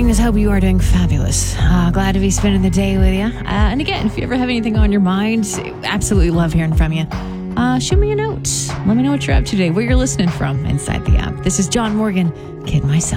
things. Hope you are doing fabulous. Glad to be spending the day with you. And again, if you ever have anything on your mind, absolutely love hearing from you. Shoot me a note. Let me know what you're up to today, where you're listening from inside the app. This is John Morgan, Kid Myself.